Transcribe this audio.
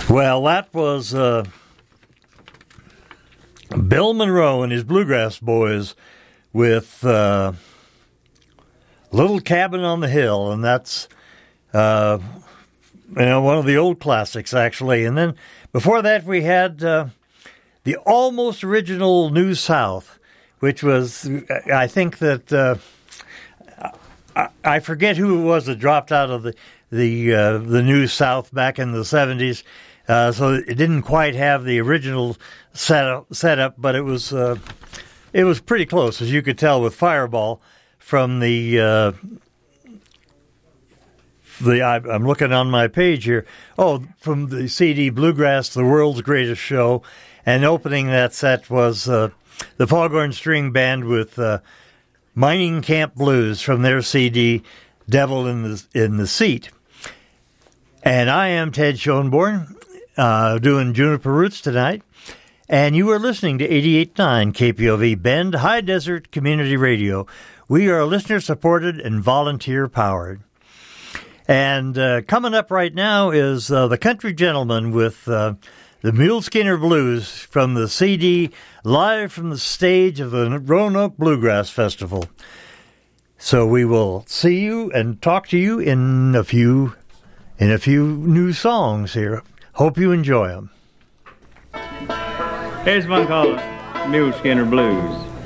Well, that was Bill Monroe and his Bluegrass Boys with Little Cabin on the Hill, and that's one of the old classics, actually. And then before that, we had the almost original New South, which was, I think that I forget who it was that dropped out of the New South back in the 70s. So it didn't quite have the original setup, but it was pretty close, as you could tell with Fireball from I'm looking on my page here. Oh, from the CD Bluegrass, The World's Greatest Show, and opening that set was the Foghorn String Band with Mining Camp Blues from their CD Devil in the Seat. And I am Ted Schoenborn. Doing Juniper Roots tonight, and you are listening to 88.9 KPOV Bend, High Desert Community Radio. We are listener-supported and volunteer-powered. And coming up right now is the Country Gentleman with the Muleskinner Blues from the CD Live from the Stage of the Roanoke Bluegrass Festival. So we will see you and talk to you in a few new songs here. Hope you enjoy them. Here's one called Muleskinner Blues.